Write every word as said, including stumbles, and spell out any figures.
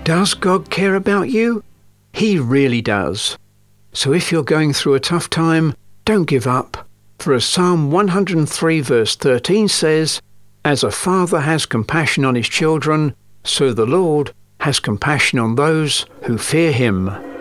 Does God care about you? He really does. So if you're going through a tough time, don't give up. For as Psalm one hundred three verse thirteen says, "As a father has compassion on his children, so the Lord has compassion on those who fear him."